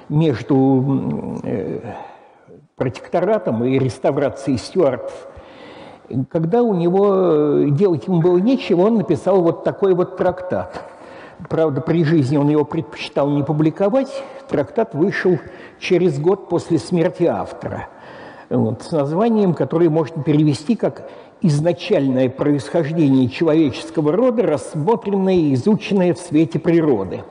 между протекторатом и реставрацией стюартов. Когда у него делать ему было нечего, он написал вот такой вот трактат. Правда, при жизни он его предпочитал не публиковать. Трактат вышел через год после смерти автора. Вот, с названием, которое можно перевести как «Изначальное происхождение человеческого рода, рассмотренное и изученное в свете природы»,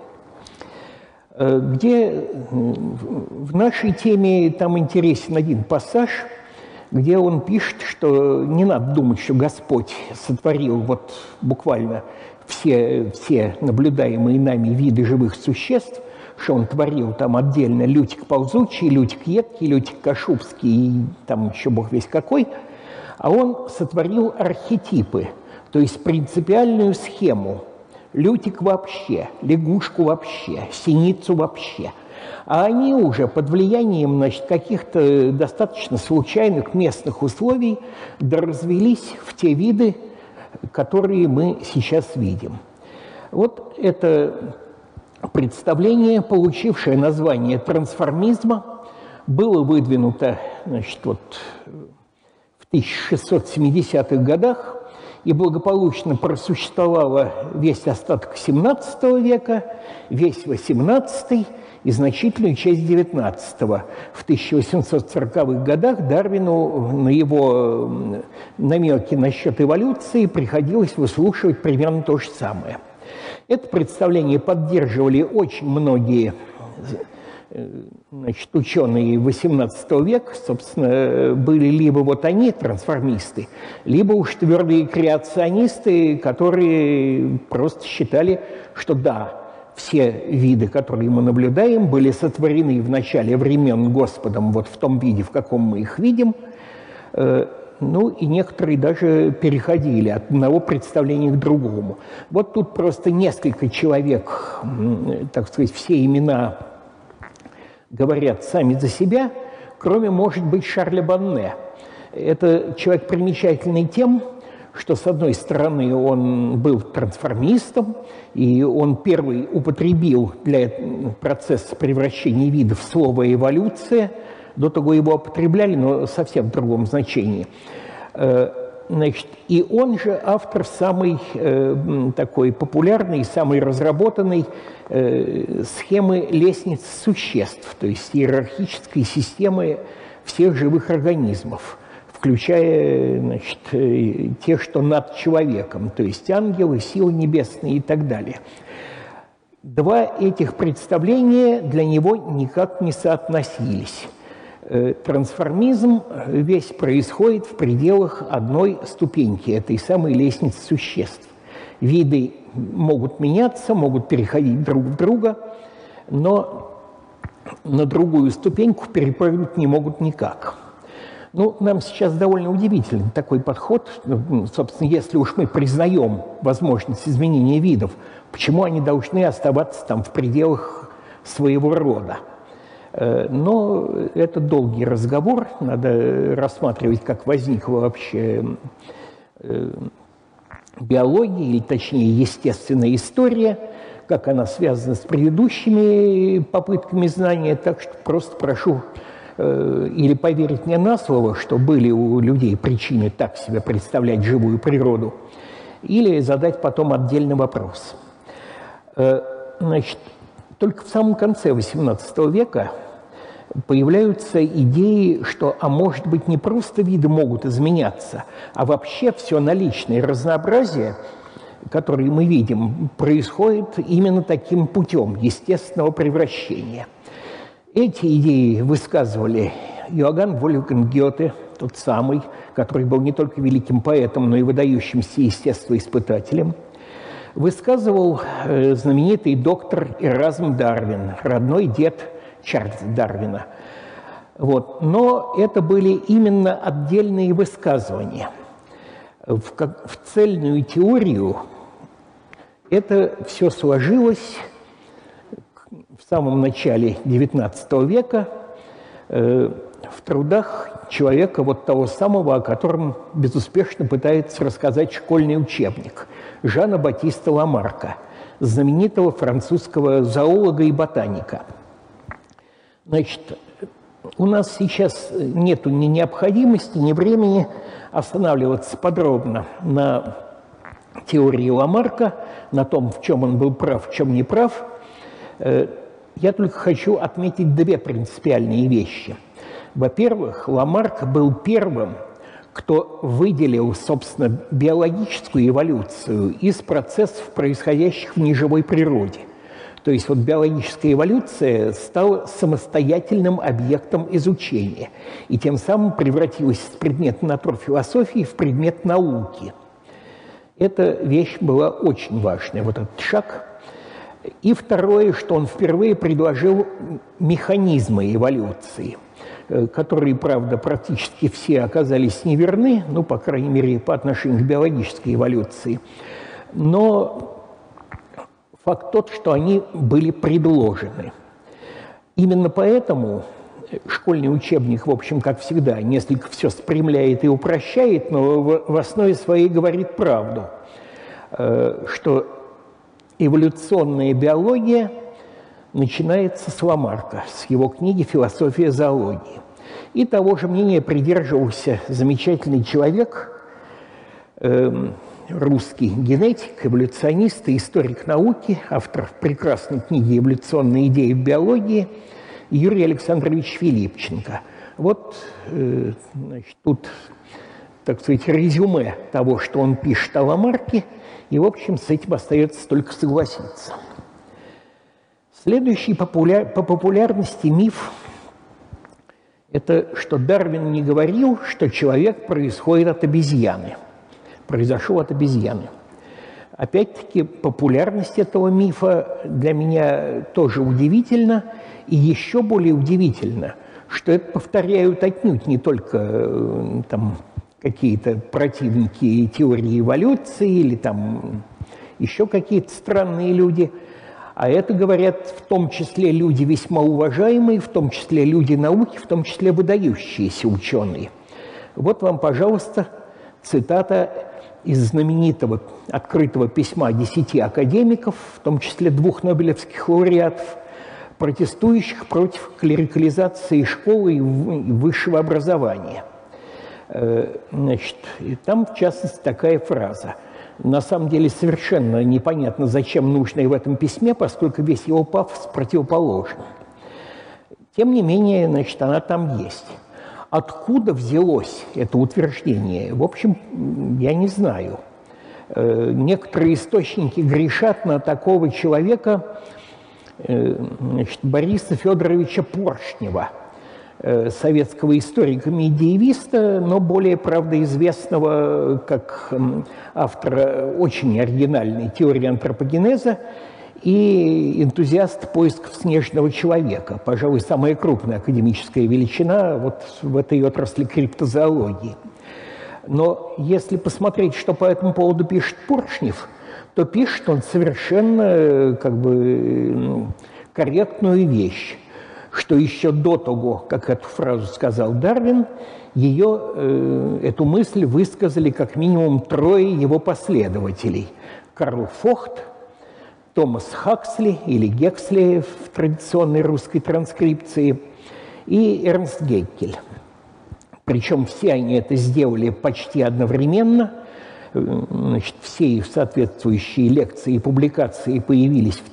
где в нашей теме там интересен один пассаж, где он пишет, что не надо думать, что Господь сотворил вот буквально все наблюдаемые нами виды живых существ, что он творил там отдельно лютик ползучий, лютик едкий, лютик кашубский и там еще бог весь какой, а он сотворил архетипы, то есть принципиальную схему. Лютик вообще, лягушку вообще, синицу вообще. А они уже под влиянием, значит, каких-то достаточно случайных местных условий доразвелись в те виды, которые мы сейчас видим. Вот это представление, получившее название трансформизма, было выдвинуто, значит, вот в 1670-х годах и благополучно просуществовало весь остаток XVII века, весь XVIII и значительную часть XIX. В 1840-х годах Дарвину на его намеки насчет эволюции приходилось выслушивать примерно то же самое. Это представление поддерживали очень многие, значит, ученые XVIII века, собственно, были либо вот они, трансформисты, либо уж твердые креационисты, которые просто считали, что да, все виды, которые мы наблюдаем, были сотворены в начале времен Господом вот в том виде, в каком мы их видим. Ну и некоторые даже переходили от одного представления к другому. Вот тут просто несколько человек, так сказать, все имена говорят сами за себя, кроме, может быть, Шарля Бонне. Это человек примечательный тем, что, с одной стороны, он был трансформистом, и он первый употребил для процесса превращения видов слово «эволюция». До того его употребляли, но совсем в другом значении. Значит, и он же автор самой такой популярной, самой разработанной схемы лестниц существ, то есть иерархической системы всех живых организмов, включая, значит, тех, что над человеком, то есть ангелы, силы небесные и так далее. Два этих представления для него никак не соотносились. Трансформизм весь происходит в пределах одной ступеньки, этой самой лестницы существ. Виды могут меняться, могут переходить друг в друга, но на другую ступеньку перепрыгнуть не могут никак. Ну, нам сейчас довольно удивителен такой подход. Собственно, если уж мы признаем возможность изменения видов, почему они должны оставаться там в пределах своего рода? Но это долгий разговор, надо рассматривать, как возникла вообще биология, или точнее естественная история, как она связана с предыдущими попытками знания. Так что просто прошу или поверить мне на слово, что были у людей причины так себе представлять живую природу, или задать потом отдельный вопрос. Значит, только в самом конце XVIII века появляются идеи, что, а может быть, не просто виды могут изменяться, а вообще все наличное разнообразие, которое мы видим, происходит именно таким путем естественного превращения. Эти идеи высказывали Иоганн Вольфганг Гёте, тот самый, который был не только великим поэтом, но и выдающимся естествоиспытателем. Высказывал знаменитый доктор Эразм Дарвин, родной дед Чарльза Дарвина. Вот. Но это были именно отдельные высказывания. В цельную теорию это все сложилось в самом начале XIX века в трудах человека вот того самого, о котором безуспешно пытается рассказать школьный учебник, Жана Батиста Ламарка, знаменитого французского зоолога и ботаника. Значит, у нас сейчас нет ни необходимости, ни времени останавливаться подробно на теории Ламарка, на том, в чем он был прав, в чем не прав. Я только хочу отметить две принципиальные вещи. Во-первых, Ламарк был первым, кто выделил, собственно, биологическую эволюцию из процессов, происходящих в неживой природе. То есть вот биологическая эволюция стала самостоятельным объектом изучения и тем самым превратилась из предмета натурфилософии в предмет науки. Эта вещь была очень важная, вот этот шаг. И второе, что он впервые предложил механизмы эволюции, которые, правда, практически все оказались неверны, ну, по крайней мере, по отношению к биологической эволюции. Но факт тот, что они были предложены. Именно поэтому школьный учебник, в общем, как всегда, несколько все спрямляет и упрощает, но в основе своей говорит правду, что эволюционная биология начинается с Ламарка, с его книги «Философия зоологии». И того же мнения придерживался замечательный человек, русский генетик, эволюционист и историк науки, автор прекрасной книги «Эволюционные идеи в биологии» Юрий Александрович Филипченко. Вот, значит, тут, так сказать, резюме того, что он пишет о Ламарке, и, в общем, с этим остается только согласиться. Следующий по популярности миф – это что Дарвин не говорил, что человек происходит от обезьяны, произошел от обезьяны. Опять-таки, популярность этого мифа для меня тоже удивительна, и еще более удивительно, что это повторяют отнюдь не только там какие-то противники теории эволюции или там еще какие-то странные люди, а это говорят в том числе люди весьма уважаемые, в том числе люди науки, в том числе выдающиеся ученые. Вот вам, пожалуйста, цитата из знаменитого открытого письма 10 академиков, в том числе 2 нобелевских лауреатов, протестующих против клерикализации школы и высшего образования. Значит, и там, в частности, такая фраза. На самом деле совершенно непонятно, зачем нужно и в этом письме, поскольку весь его пафос противоположен. Тем не менее, значит, она там есть. Откуда взялось это утверждение? В общем, я не знаю. Некоторые источники грешат на такого человека, значит, Бориса Федоровича Поршнева, советского историка-медиевиста, но более, правда, известного как автора очень оригинальной теории антропогенеза и энтузиаст поисков снежного человека. Пожалуй, самая крупная академическая величина вот в этой отрасли криптозоологии. Но если посмотреть, что по этому поводу пишет Поршнев, то пишет он совершенно как бы корректную вещь, что еще до того, как эту фразу сказал Дарвин, эту мысль высказали как минимум 3 его последователей. Карл Фохт, Томас Хаксли или Гексли в традиционной русской транскрипции и Эрнст Геккель. Причем все они это сделали почти одновременно. Значит, все их соответствующие лекции и публикации появились в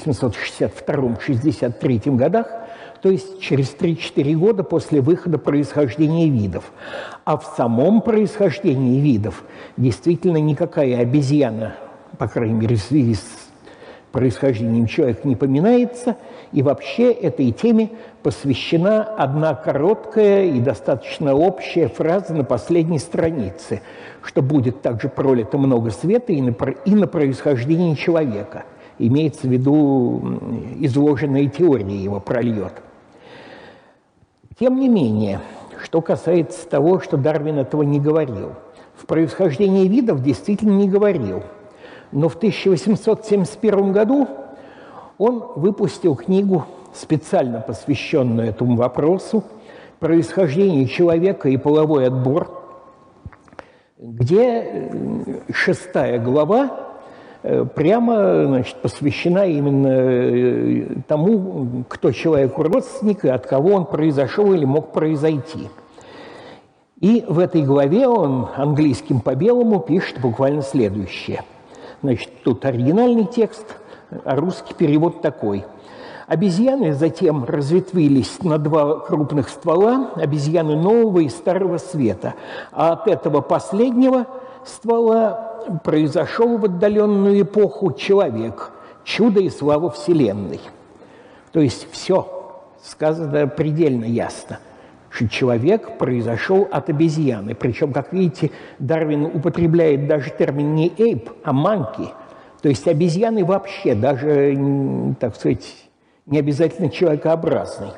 1862-63 годах, то есть через 3-4 года после выхода «Происхождения видов». А в самом «Происхождении видов» действительно никакая обезьяна, по крайней мере, в связи с происхождением человека, не поминается, и вообще этой теме посвящена одна короткая и достаточно общая фраза на последней странице, что будет также пролито много света и на происхождение человека. Имеется в виду изложенная теория его прольет. Тем не менее, что касается того, что Дарвин этого не говорил, в «Происхождении видов» действительно не говорил. Но в 1871 году он выпустил книгу, специально посвященную этому вопросу, «Происхождение человека и половой отбор», где 6 глава прямо, значит, посвящена именно тому, кто человеку родственник и от кого он произошел или мог произойти. И в этой главе он английским по белому пишет буквально следующее. Значит, тут оригинальный текст, а русский перевод такой. Обезьяны затем разветвились на два крупных ствола, обезьяны нового и старого света, а от этого последнего ствола произошел в отдаленную эпоху человек, чудо и слава Вселенной. То есть все сказано предельно ясно, что человек произошел от обезьяны. Причем, как видите, Дарвин употребляет даже термин не ape, а monkey. То есть обезьяны вообще, даже, так сказать, не обязательно человекообразный.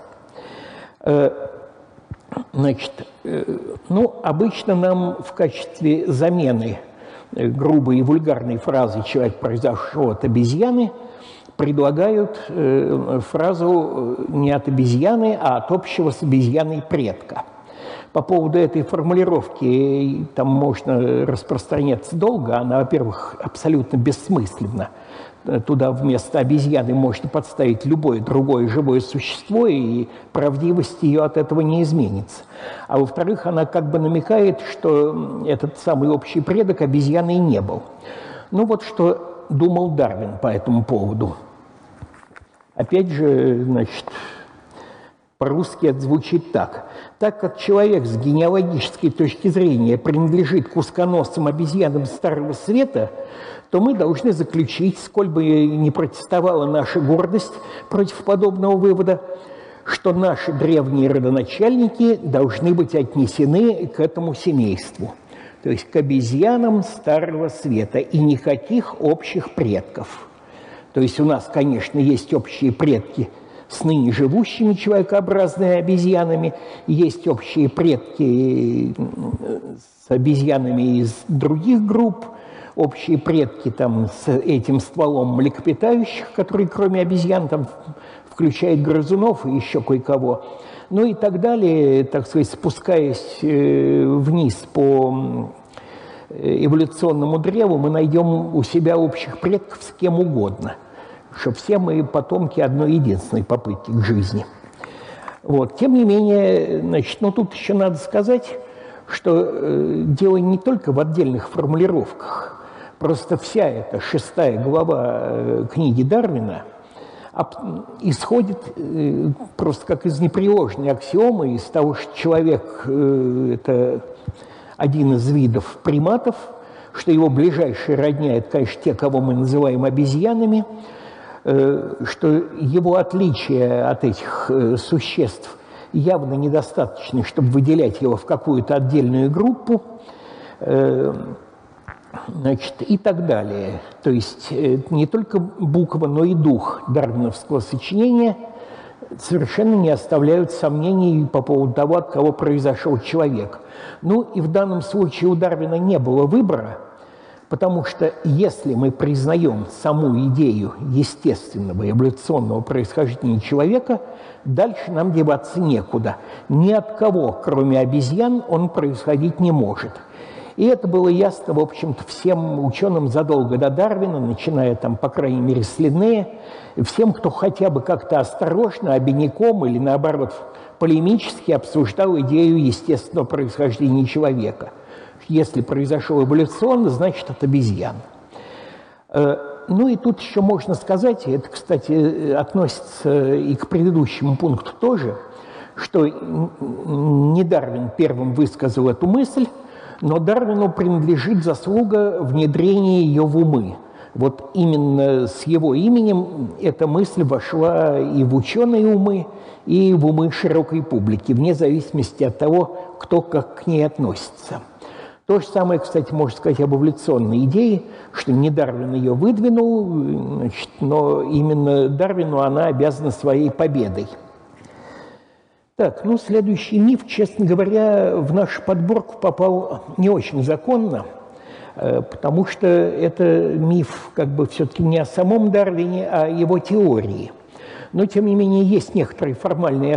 Значит, ну, обычно нам в качестве замены грубой и вульгарной фразы «человек произошел от обезьяны» предлагают фразу не от обезьяны, а от общего с обезьяной предка. По поводу этой формулировки там можно распространяться долго. Она, во-первых, абсолютно бессмысленна. Туда вместо обезьяны можно подставить любое другое живое существо, и правдивость ее от этого не изменится. А во-вторых, она как бы намекает, что этот самый общий предок обезьяной не был. Ну вот что думал Дарвин по этому поводу. Опять же, значит, по-русски это звучит так. Так как человек с генеалогической точки зрения принадлежит к узконосым обезьянам Старого Света, то мы должны заключить, сколь бы ни протестовала наша гордость против подобного вывода, что наши древние родоначальники должны быть отнесены к этому семейству, то есть к обезьянам Старого Света, и никаких общих предков. То есть у нас, конечно, есть общие предки с ныне живущими человекообразными обезьянами, есть общие предки с обезьянами из других групп, общие предки там с этим стволом млекопитающих, который кроме обезьян там включает грызунов и еще кое-кого. Ну и так далее, так сказать, спускаясь вниз по эволюционному древу, мы найдем у себя общих предков с кем угодно, что все мы потомки одной единственной попытки к жизни. Вот. Тем не менее, значит, ну тут еще надо сказать, что дело не только в отдельных формулировках. Просто вся эта 6 глава книги Дарвина исходит просто как из непреложной аксиомы, из того, что человек – это один из видов приматов, что его ближайшая родня – это, конечно, те, кого мы называем обезьянами, что его отличие от этих существ явно недостаточно, чтобы выделять его в какую-то отдельную группу, значит, и так далее. То есть не только буква, но и дух дарвиновского сочинения совершенно не оставляют сомнений по поводу того, от кого произошел человек. Ну и в данном случае у Дарвина не было выбора, потому что если мы признаем саму идею естественного эволюционного происхождения человека, дальше нам деваться некуда. Ни от кого, кроме обезьян, он происходить не может. И это было ясно, в общем-то, всем ученым задолго до Дарвина, начиная там, по крайней мере, с Линнея, всем, кто хотя бы как-то осторожно, обиняком или, наоборот, полемически обсуждал идею естественного происхождения человека. Если произошел эволюционно, значит, от обезьян. Ну и тут еще можно сказать, и это, кстати, относится и к предыдущему пункту тоже, что не Дарвин первым высказал эту мысль, но Дарвину принадлежит заслуга внедрения ее в умы. Вот именно с его именем эта мысль вошла и в ученые умы, и в умы широкой публики, вне зависимости от того, кто как к ней относится. То же самое, кстати, можно сказать об эволюционной идее, что не Дарвин ее выдвинул, значит, но именно Дарвину она обязана своей победой. Так, ну, следующий миф, честно говоря, в нашу подборку попал не очень законно, потому что это миф как бы все-таки не о самом Дарвине, а о его теории. Но, тем не менее, есть некоторые формальные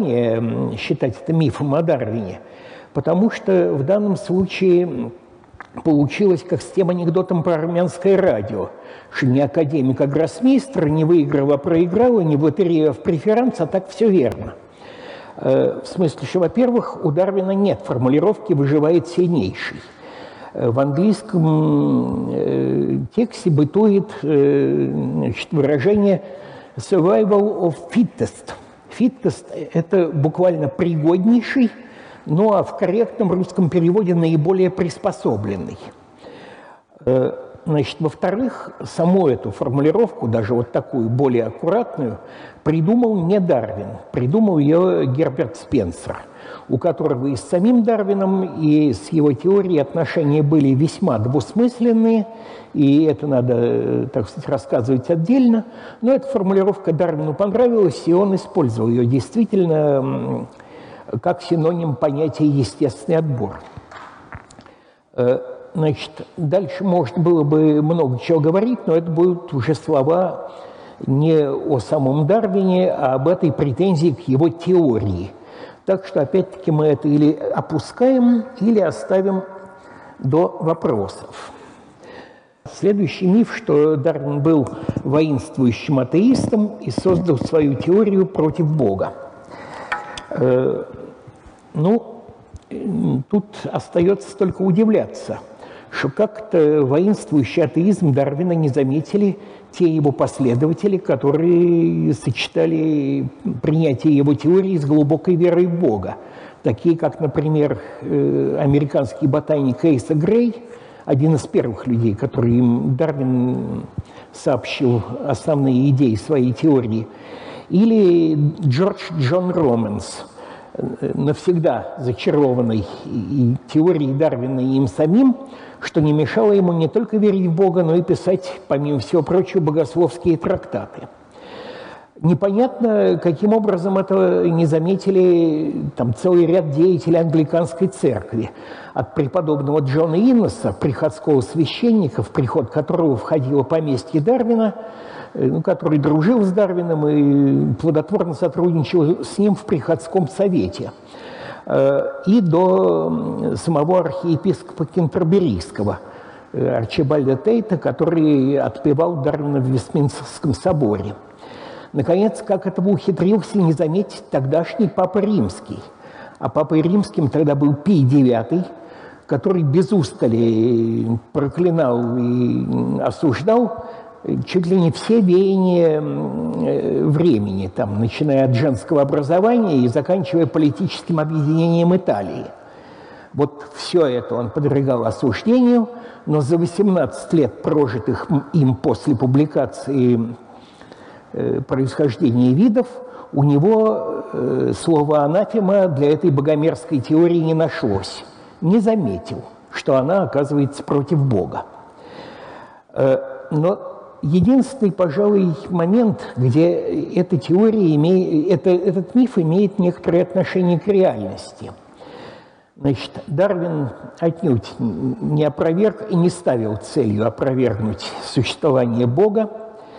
основания считать это мифом о Дарвине, потому что в данном случае получилось как с тем анекдотом про армянское радио, что не академик, а гроссмейстер, не выиграл, а проиграл, и не в лотерею, а в преферанс, а так все верно. В смысле, что, во-первых, у Дарвина нет формулировки «выживает сильнейший». В английском тексте бытует выражение «survival of fittest». «Fittest» – это буквально «пригоднейший», ну а в корректном русском переводе «наиболее приспособленный». Значит, во-вторых, саму эту формулировку, даже вот такую более аккуратную, придумал не Дарвин, придумал ее Герберт Спенсер, у которого и с самим Дарвином, и с его теорией отношения были весьма двусмысленные, и это надо, так сказать, рассказывать отдельно, но эта формулировка Дарвину понравилась, и он использовал ее действительно как синоним понятия «естественный отбор». Значит, дальше можно было бы много чего говорить, но это будут уже слова не о самом Дарвине, а об этой претензии к его теории. Так что, опять-таки, мы это или опускаем, или оставим до вопросов. Следующий миф, что Дарвин был воинствующим атеистом и создал свою теорию против Бога. Ну, тут остается только удивляться, что как-то воинствующий атеизм Дарвина не заметили те его последователи, которые сочетали принятие его теории с глубокой верой в Бога. Такие, как, например, американский ботаник Эйса Грей, один из первых людей, которым Дарвин сообщил основные идеи своей теории, или Джордж Джон Романс, навсегда зачарованный и теорией Дарвина и им самим, что не мешало ему не только верить в Бога, но и писать, помимо всего прочего, богословские трактаты. Непонятно, каким образом это не заметили там целый ряд деятелей англиканской церкви, от преподобного Джона Иннеса, приходского священника, в приход которого входило поместье Дарвина, который дружил с Дарвином и плодотворно сотрудничал с ним в приходском совете, и до самого архиепископа Кентерберийского, Арчибальда Тейта, который отпевал Дарвина в Вестминстерском соборе. Наконец, как этого ухитрился не заметить тогдашний Папа Римский. А Папой Римским тогда был Пий IX, который без устали проклинал и осуждал чуть ли не все веяния времени, там, начиная от женского образования и заканчивая политическим объединением Италии. Вот все это он подвергал осуждению, но за 18 лет, прожитых им после публикации «Происхождение видов», у него слова анафема для этой богомерзкой теории не нашлось. Не заметил, что она оказывается против Бога. Но единственный, пожалуй, момент, где эта теория этот миф имеет некоторое отношение к реальности. Значит, Дарвин отнюдь не опроверг и не ставил целью опровергнуть существование Бога,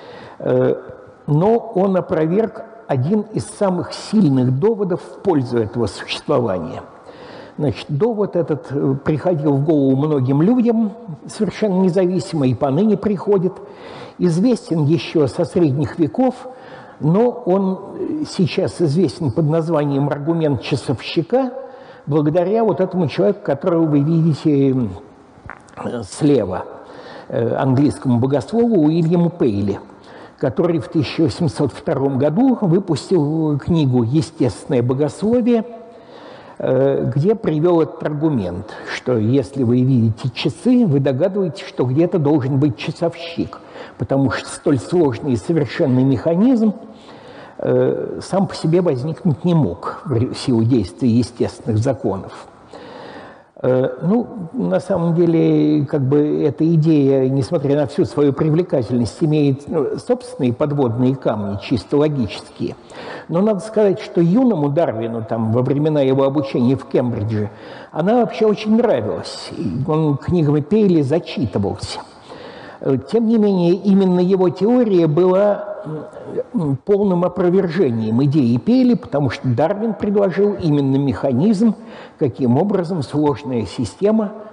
но он опроверг один из самых сильных доводов в пользу этого существования. Значит, довод этот приходил в голову многим людям, совершенно независимо, и поныне приходит. Известен еще со средних веков, но он сейчас известен под названием «Аргумент часовщика», благодаря вот этому человеку, которого вы видите слева, английскому богослову Уильяму Пейли, который в 1802 году выпустил книгу «Естественное богословие», где привел этот аргумент, что если вы видите часы, вы догадываетесь, что где-то должен быть часовщик, потому что столь сложный и совершенный механизм сам по себе возникнуть не мог в силу действия естественных законов. Ну, на самом деле, как бы эта идея, несмотря на всю свою привлекательность, имеет собственные подводные камни, чисто логические. Но надо сказать, что юному Дарвину, там, во времена его обучения в Кембридже, она вообще очень нравилась. Он книгами Пейли зачитывался. Тем не менее, именно его теория была полным опровержением идеи Пейли, потому что Дарвин предложил именно механизм, каким образом сложная система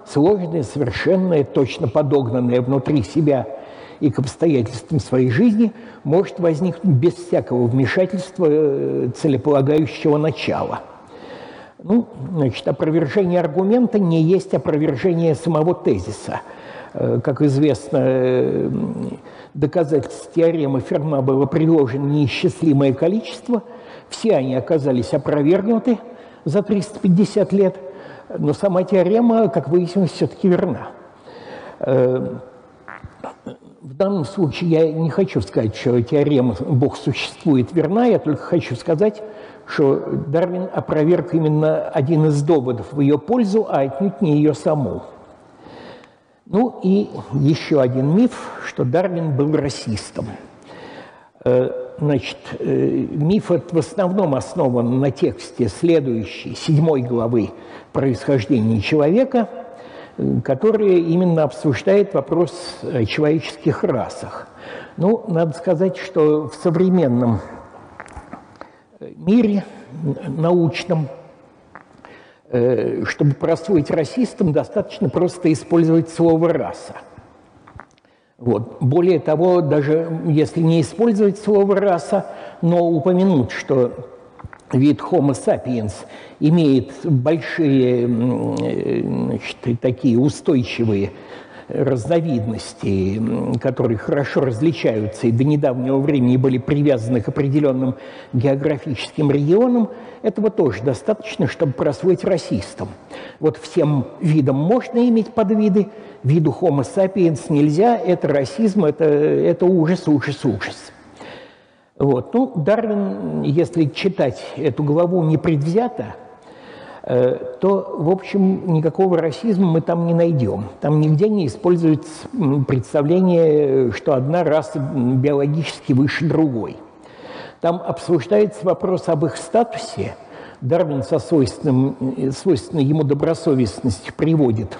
сложное, совершенное, точно подогнанное внутри себя и к обстоятельствам своей жизни, может возникнуть без всякого вмешательства целеполагающего начала. Ну, значит, опровержение аргумента не есть опровержение самого тезиса. Как известно, доказательств теоремы Ферма было предложено неисчислимое количество, все они оказались опровергнуты за 350 лет, но сама теорема, как выяснилось, все-таки верна. В данном случае я не хочу сказать, что теорема «Бог существует» верна, я только хочу сказать, что Дарвин опроверг именно один из доводов в ее пользу, а отнюдь не ее саму. Ну и еще один миф, что Дарвин был расистом. Значит, миф этот в основном основан на тексте следующей, 7 главы «Происхождение человека», которая именно обсуждает вопрос о человеческих расах. Ну, надо сказать, что в современном мире научном, чтобы прослыть расистом, достаточно просто использовать слово «раса». Вот. Более того, даже если не использовать слово «раса», но упомянуть, что вид Homo sapiens имеет большие, значит, такие устойчивые разновидности, которые хорошо различаются и до недавнего времени были привязаны к определенным географическим регионам, этого тоже достаточно, чтобы прослыть расистом. Вот всем видам можно иметь подвиды, виду Homo sapiens нельзя, это расизм, это ужас, ужас, ужас. Вот. Ну, Дарвин, если читать эту главу непредвзято, то, в общем, никакого расизма мы там не найдем. Там нигде не используется представление, что одна раса биологически выше другой. Там обсуждается вопрос об их статусе. Дарвин со свойственной ему добросовестностью приводит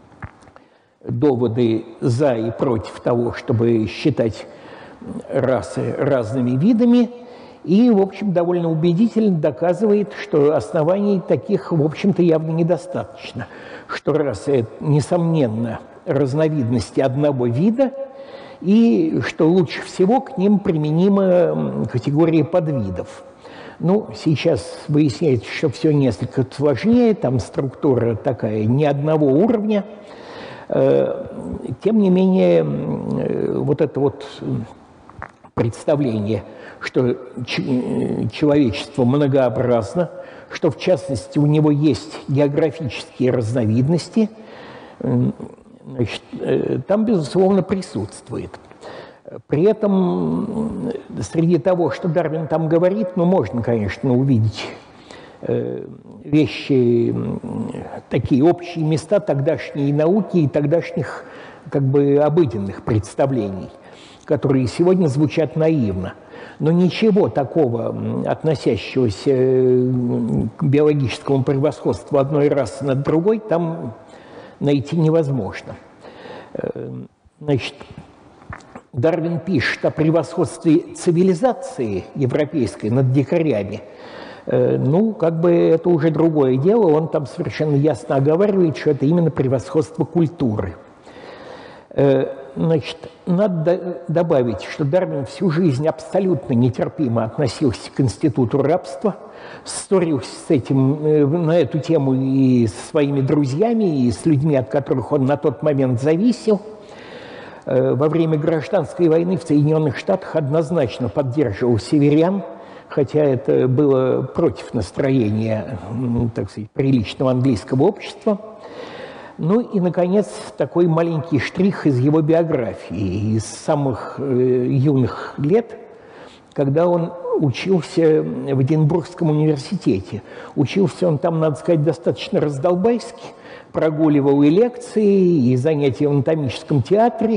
доводы за и против того, чтобы считать расы разными видами, и, в общем, довольно убедительно доказывает, что оснований таких, в общем-то, явно недостаточно, что расы – это, несомненно, разновидности одного вида, и что лучше всего к ним применима категория подвидов. Ну, сейчас выясняется, что все несколько сложнее, там структура такая не одного уровня. Тем не менее, вот это вот представление, что человечество многообразно, что, в частности, у него есть географические разновидности, значит, там, безусловно, присутствует. При этом среди того, что Дарвин там говорит, ну, можно, конечно, увидеть вещи, такие общие места тогдашней науки и тогдашних как бы обыденных представлений, которые сегодня звучат наивно. Но ничего такого, относящегося к биологическому превосходству одной расы над другой, там найти невозможно. Значит, Дарвин пишет о превосходстве цивилизации европейской над дикарями. Ну, как бы это уже другое дело, он там совершенно ясно оговаривает, что это именно превосходство культуры. Значит, надо добавить, что Дарвин всю жизнь абсолютно нетерпимо относился к институту рабства, ссорился с этим, на эту тему и со своими друзьями, и с людьми, от которых он на тот момент зависел. Во время гражданской войны в Соединенных Штатах однозначно поддерживал северян, хотя это было против настроения, так сказать, приличного английского общества. Ну и, наконец, такой маленький штрих из его биографии, из самых юных лет, когда он учился в Эдинбургском университете. Учился он там, надо сказать, достаточно раздолбайски, прогуливал и лекции, и занятия в анатомическом театре,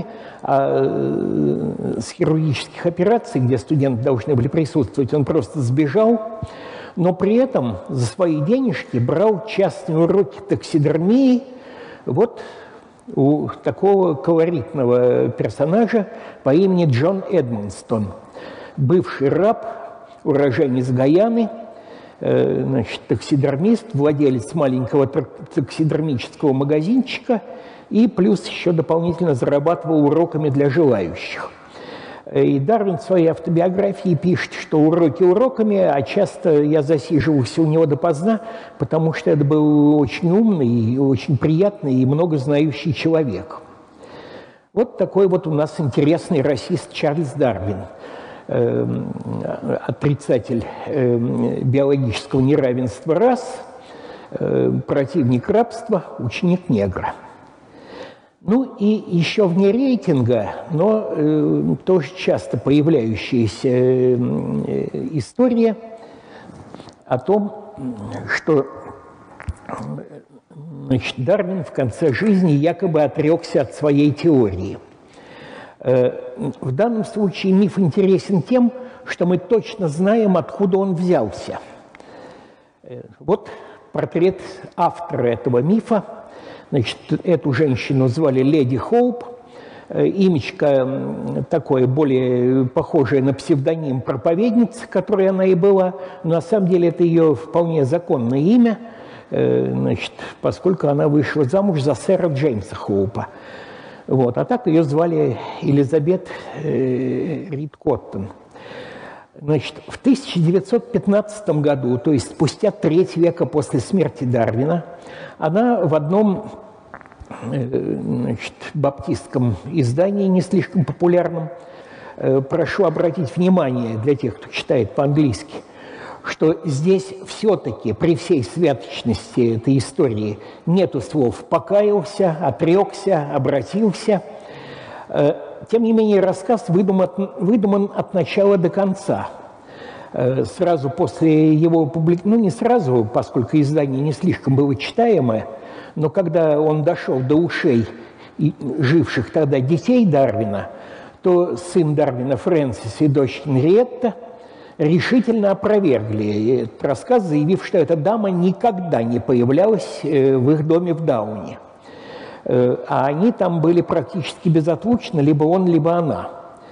а с хирургических операций, где студенты должны были присутствовать, он просто сбежал, но при этом за свои денежки брал частные уроки таксидермии, вот у такого колоритного персонажа по имени Джон Эдмонстон, бывший раб, уроженец Гаяны, значит, таксидермист, владелец маленького таксидермического магазинчика и плюс еще дополнительно зарабатывал уроками для желающих. И Дарвин в своей автобиографии пишет, что уроки уроками, а часто я засиживался у него допоздна, потому что это был очень умный, и очень приятный и много знающий человек. Вот такой вот у нас интересный расист Чарльз Дарвин, отрицатель биологического неравенства рас, противник рабства, ученик негра. Ну и еще вне рейтинга, но тоже часто появляющаяся история о том, что, значит, Дарвин в конце жизни якобы отрекся от своей теории. В данном случае миф интересен тем, что мы точно знаем, откуда он взялся. Вот портрет автора этого мифа. Значит, эту женщину звали Леди Хоуп. Имечко такое, более похожее на псевдоним проповедницы, которой она и была. Но на самом деле это ее вполне законное имя, значит, поскольку она вышла замуж за сэра Джеймса Хоупа. Вот. А так ее звали Элизабет Рид Коттон. Значит, в 1915 году, то есть спустя треть века после смерти Дарвина, она в одном, значит, баптистском издании, не слишком популярном, прошу обратить внимание для тех, кто читает по-английски, что здесь все-таки при всей святочности этой истории нету слов «покаялся», «отрекся», «обратился». Тем не менее, рассказ выдуман от начала до конца. Сразу после его публикации, ну не сразу, поскольку издание не слишком было читаемое, но когда он дошел до ушей живших тогда детей Дарвина, то сын Дарвина Фрэнсис и дочь Генриетта решительно опровергли этот рассказ, заявив, что эта дама никогда не появлялась в их доме в Дауне. А они там были практически безотлучно, либо он, либо она.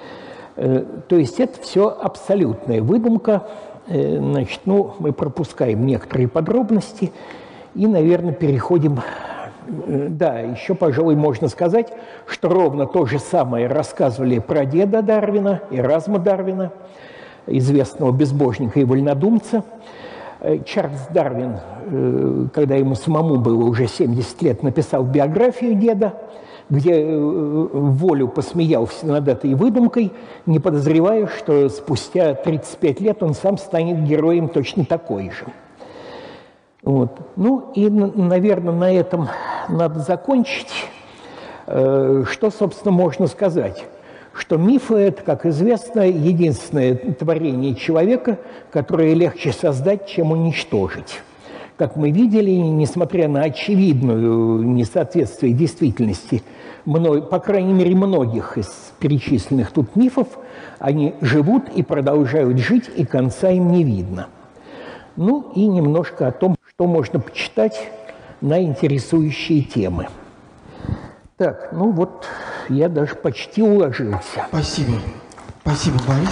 То есть это все абсолютная выдумка. Значит, ну, мы пропускаем некоторые подробности и, наверное, переходим... Да, еще, пожалуй, можно сказать, что ровно то же самое рассказывали про деда Дарвина, Эразма Дарвина, известного безбожника и вольнодумца. Чарльз Дарвин, когда ему самому было уже 70 лет, написал биографию деда, где в волю посмеялся над этой выдумкой, не подозревая, что спустя 35 лет он сам станет героем точно такой же. Вот. Ну и, наверное, на этом надо закончить. Что, собственно, можно сказать? Что мифы – это, как известно, единственное творение человека, которое легче создать, чем уничтожить. Как мы видели, несмотря на очевидную несоответствие действительности, по крайней мере, многих из перечисленных тут мифов, они живут и продолжают жить, и конца им не видно. Ну и немножко о том, что можно почитать на интересующие темы. Так, ну вот я даже почти уложился. Спасибо. Спасибо, Борис.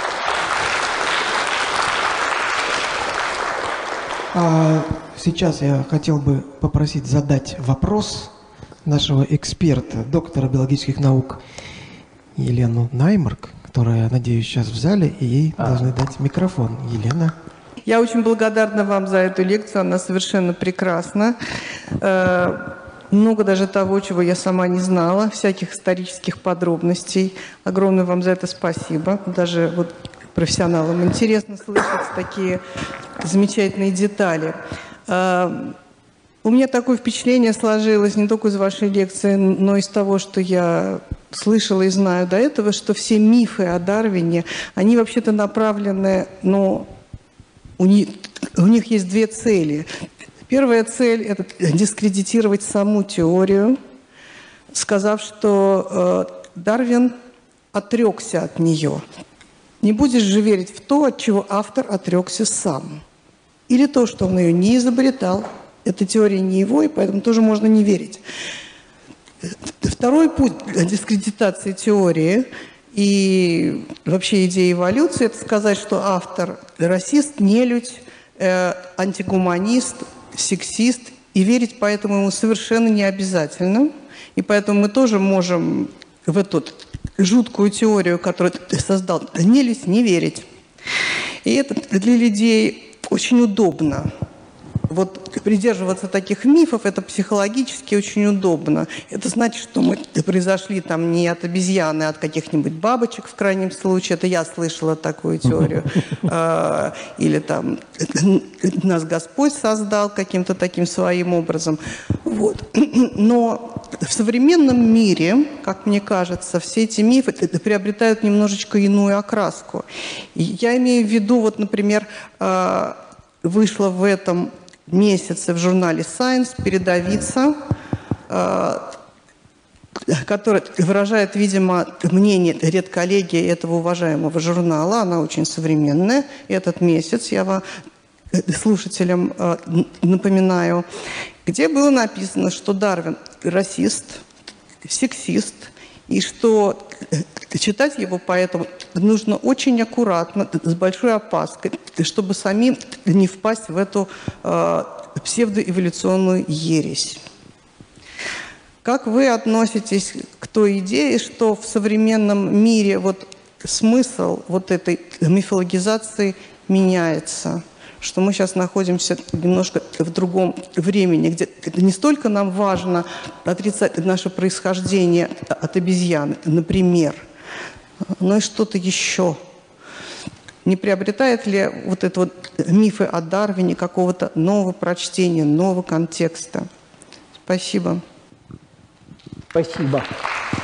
Сейчас я хотел бы попросить задать вопрос нашего эксперта, доктора биологических наук Елену Наймарк, которая, надеюсь, сейчас в зале, и ей должны дать микрофон. Елена. Я очень благодарна вам за эту лекцию, она совершенно прекрасна. Много даже того, чего я сама не знала, всяких исторических подробностей. Огромное вам за это спасибо. Даже вот профессионалам интересно слышать такие замечательные детали. У меня такое впечатление сложилось не только из вашей лекции, но и из того, что я слышала и знаю до этого, что все мифы о Дарвине, они вообще-то направлены, но у них есть две цели. Первая цель – это дискредитировать саму теорию, сказав, что Дарвин отрекся от нее. Не будешь же верить в то, от чего автор отрекся сам. Или то, что он ее не изобретал. Эта теория не его, и поэтому тоже можно не верить. Второй путь дискредитации теории и вообще идеи эволюции – это сказать, что автор расист, нелюдь, антигуманист, сексист, и верить поэтому ему совершенно не обязательно. И поэтому мы тоже можем в эту жуткую теорию, которую ты создал, Даниэлис, не верить. И это для людей очень удобно. Вот придерживаться таких мифов, это психологически очень удобно. Это значит, что мы произошли там не от обезьяны, а от каких-нибудь бабочек, в крайнем случае. Это я слышала такую теорию. Или там нас Господь создал каким-то таким своим образом. Вот. Но в современном мире, как мне кажется, все эти мифы приобретают немножечко иную окраску. И я имею в виду, вот, например, вышла в этом месяце в журнале Science передовица, которая выражает, видимо, мнение редколлегии этого уважаемого журнала. Она очень современная. Этот месяц, я вам, слушателям, напоминаю, где было написано, что Дарвин расист, сексист, и что читать его поэтому нужно очень аккуратно, с большой опаской, чтобы самим не впасть в эту псевдоэволюционную ересь. Как вы относитесь к той идее, что в современном мире вот смысл вот этой мифологизации меняется? Что мы сейчас находимся немножко в другом времени, где не столько нам важно отрицать наше происхождение от обезьяны, например, но и что-то еще. Не приобретает ли вот это вот мифы о Дарвине какого-то нового прочтения, нового контекста? Спасибо. Спасибо.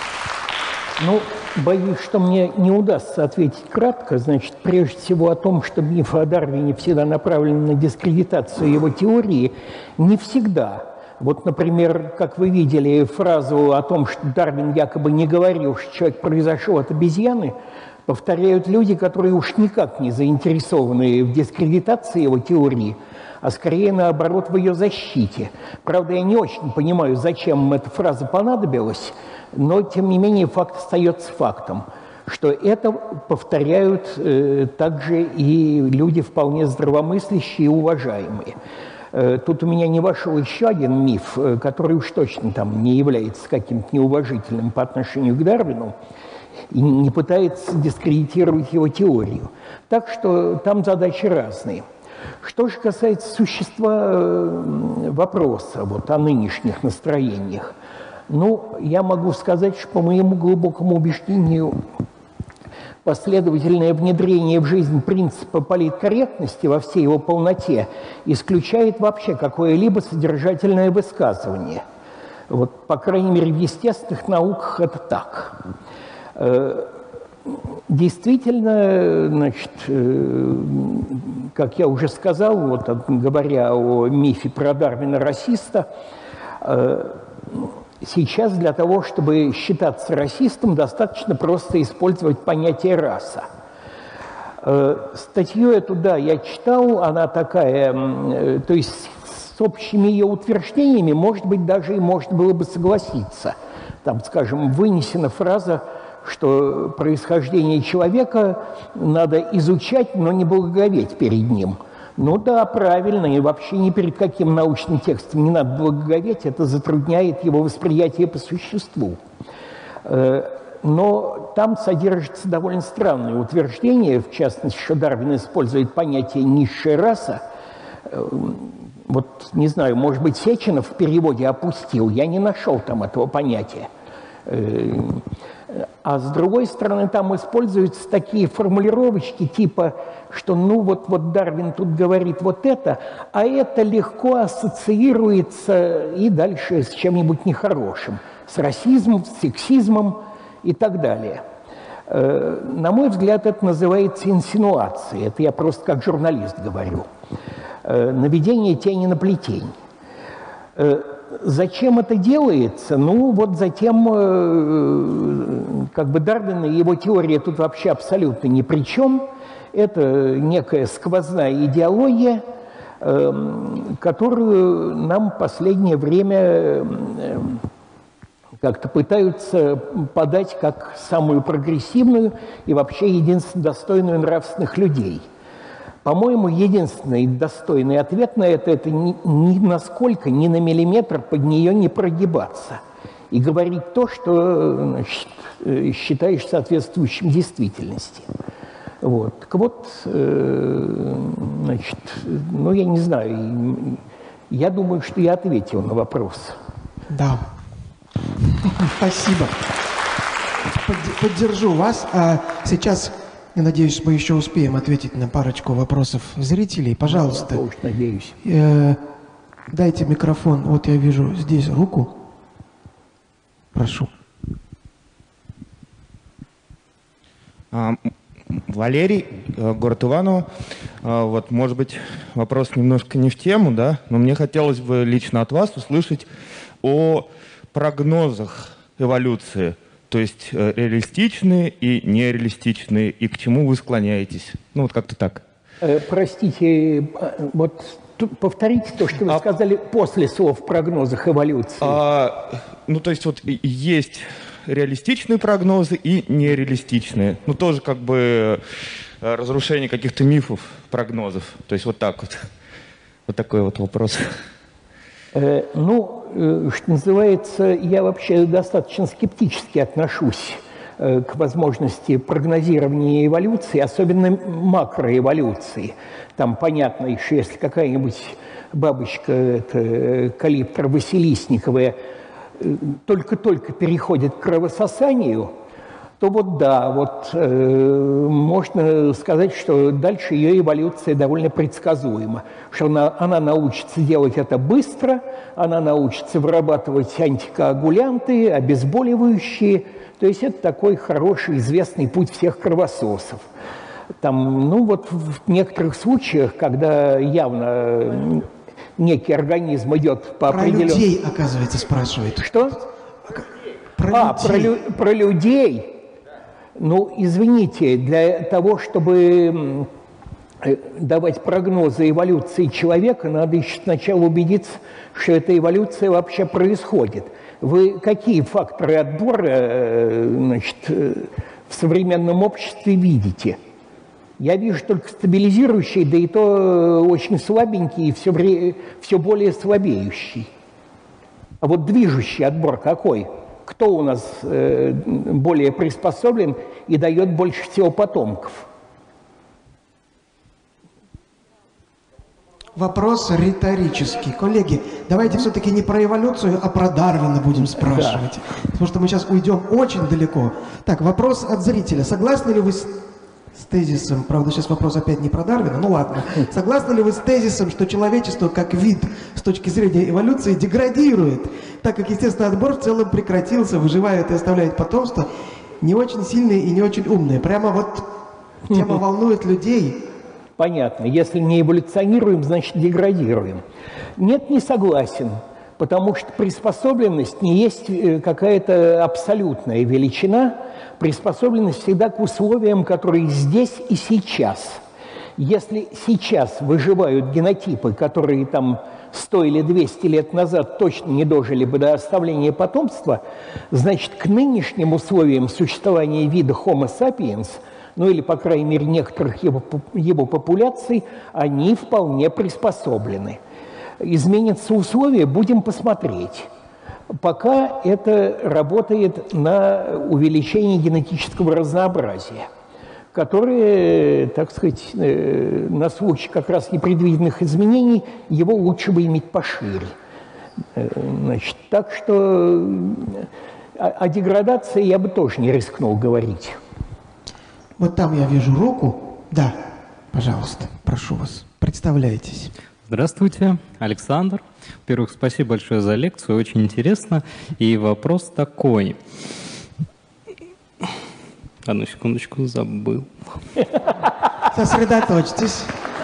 Ну, боюсь, что мне не удастся ответить кратко. Значит, прежде всего о том, что мифы о Дарвине всегда направлены на дискредитацию его теории, не всегда. Вот, например, как вы видели фразу о том, что Дарвин якобы не говорил, что человек произошел от обезьяны, повторяют люди, которые уж никак не заинтересованы в дискредитации его теории, а скорее, наоборот, в ее защите. Правда, я не очень понимаю, зачем эта фраза понадобилась, но, тем не менее, факт остается фактом, что это повторяют также и люди вполне здравомыслящие и уважаемые. Тут у меня не вошел еще один миф, который уж точно там не является каким-то неуважительным по отношению к Дарвину и не пытается дискредитировать его теорию. Так что там задачи разные. Что же касается существа вопроса вот, о нынешних настроениях, ну, я могу сказать, что по моему глубокому убеждению последовательное внедрение в жизнь принципа политкорректности во всей его полноте исключает вообще какое-либо содержательное высказывание. Вот, по крайней мере, в естественных науках это так. Действительно, значит, как я уже сказал, вот, говоря о мифе про Дарвина-расиста, сейчас для того, чтобы считаться расистом, достаточно просто использовать понятие «раса». Статью эту, да, я читал, она такая, то есть с общими ее утверждениями, может быть, даже и можно было бы согласиться. Там, скажем, вынесена фраза, что происхождение человека надо изучать, но не благоговеть перед ним. Ну да, правильно, и вообще ни перед каким научным текстом не надо благоговеть, это затрудняет его восприятие по существу. Но там содержится довольно странное утверждение, в частности, что Дарвин использует понятие «низшая раса». Вот, не знаю, может быть, Сеченов в переводе опустил, я не нашел там этого понятия. А с другой стороны, там используются такие формулировочки типа, что ну вот Дарвин тут говорит вот это, а это легко ассоциируется и дальше с чем-нибудь нехорошим, с расизмом, с сексизмом и так далее. На мой взгляд, это называется инсинуацией, это я просто как журналист говорю. Наведение тени на плетень. Зачем это делается? Ну, вот затем, как бы Дарвин и его теория тут вообще абсолютно ни при чем. Это некая сквозная идеология, которую нам в последнее время как-то пытаются подать как самую прогрессивную и вообще единственно достойную нравственных людей. По-моему, единственный достойный ответ на это ни насколько, ни на миллиметр под нее не прогибаться и говорить то, что, значит, считаешь соответствующим действительности. Вот. Так вот, значит, ну, я не знаю, я думаю, что я ответил на вопрос. Да. Спасибо. Поддержу вас. А сейчас, я надеюсь, мы еще успеем ответить на парочку вопросов зрителей. Пожалуйста. Я уж надеюсь. Дайте микрофон. Вот я вижу здесь руку. Прошу. Валерий, город Иваново. Вот, может быть, вопрос немножко не в тему, да, но мне хотелось бы лично от вас услышать о прогнозах эволюции, то есть реалистичные и нереалистичные, и к чему вы склоняетесь. Ну, вот как-то так. Простите, вот повторите то, что вы сказали после слов в прогнозах эволюции. Ну, то есть вот есть реалистичные прогнозы и нереалистичные. Ну, тоже как бы разрушение каких-то мифов, прогнозов. То есть вот так вот. Вот такой вот вопрос. Ну, что называется, я вообще достаточно скептически отношусь к возможности прогнозирования эволюции, особенно макроэволюции. Там понятно еще, если какая-нибудь бабочка, калиптра василисниковая, только-только переходит к кровососанию, то вот да, вот можно сказать, что дальше ее эволюция довольно предсказуема, что она научится делать это быстро, она научится вырабатывать антикоагулянты, обезболивающие, то есть это такой хороший, известный путь всех кровососов. Там, ну вот в некоторых случаях, когда явно некий организм идет по определенному... Про людей, оказывается, спрашивает. Что? Про людей. Ну, извините, для того, чтобы давать прогнозы эволюции человека, надо еще сначала убедиться, что эта эволюция вообще происходит. Вы какие факторы отбора, значит, в современном обществе видите? Я вижу только стабилизирующий, да и то очень слабенький и все более слабеющий. А вот движущий отбор какой? Кто у нас более приспособлен и дает больше всего потомков? Вопрос риторический. Коллеги, давайте все-таки не про эволюцию, а про Дарвина будем спрашивать. Да. Потому что мы сейчас уйдем очень далеко. Так, вопрос от зрителя. Согласны ли вы с тезисом, правда, сейчас вопрос опять не про Дарвина, ну ладно. Согласны ли вы с тезисом, что человечество как вид с точки зрения эволюции деградирует, так как естественный отбор в целом прекратился, выживает и оставляет потомство не очень сильные и не очень умные? Прямо вот тема волнует людей. Понятно. Если не эволюционируем, значит деградируем. Нет, не согласен. Потому что приспособленность не есть какая-то абсолютная величина. Приспособленность всегда к условиям, которые здесь и сейчас. Если сейчас выживают генотипы, которые там 100 или 200 лет назад точно не дожили бы до оставления потомства, значит, к нынешним условиям существования вида Homo sapiens, ну или, по крайней мере, некоторых его популяций, они вполне приспособлены. Изменятся условия, будем посмотреть. Пока это работает на увеличение генетического разнообразия, которое, так сказать, на случай как раз непредвиденных изменений, его лучше бы иметь пошире. Значит, так что о деградации я бы тоже не рискнул говорить. Вот там я вижу руку. Да, пожалуйста, прошу вас, представляйтесь. Здравствуйте, Александр. Во-первых, спасибо большое за лекцию, очень интересно. И вопрос такой. Одну секундочку, забыл. Сосредоточьтесь.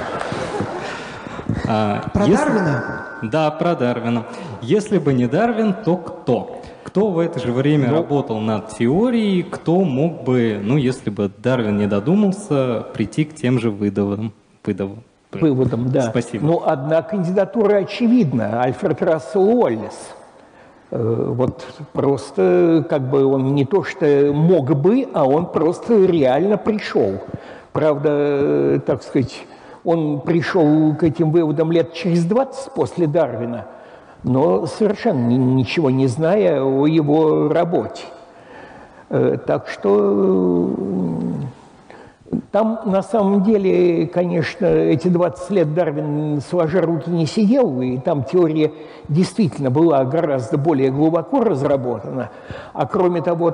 Про Дарвина? Да, про Дарвина. Если бы не Дарвин, то кто? Кто в это же время работал над теорией, кто мог бы, ну, если бы Дарвин не додумался, прийти к тем же выводам, да. Спасибо. Ну, одна кандидатура очевидна. Альфред Рассел Уоллес. Вот просто как бы он не то что мог бы, а он просто реально пришел. Правда, так сказать, Он пришел к этим выводам лет через 20 после Дарвина, но совершенно ничего не зная о его работе. Так что там на самом деле, конечно, эти 20 лет Дарвин сложа руки не сидел, и там теория действительно была гораздо более глубоко разработана. А кроме того,